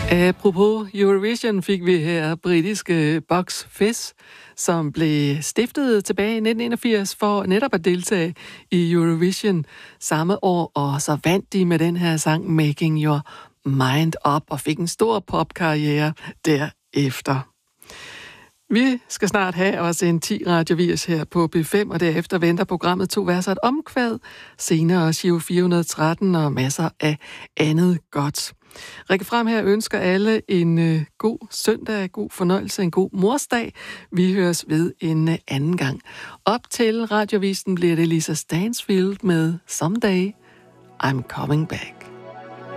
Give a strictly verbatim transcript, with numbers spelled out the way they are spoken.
Apropos Eurovision fik vi her britiske Bucks Fizz, som blev stiftet tilbage i nitten enogfirs for netop at deltage i Eurovision samme år, og så vandt de med den her sang Making Your Mind Up og fik en stor popkarriere derefter. Vi skal snart have også en ti radiovis her på B fem, og derefter venter programmet To Verser et Omkvæd, senere Giro fire hundrede og tretten og masser af andet godt. Rikke Frem her ønsker alle en øh, god søndag, god fornøjelse, en god morsdag. Vi høres ved en øh, anden gang. Op til radiovisen bliver det Lisa Stansfield med Someday I'm Coming Back.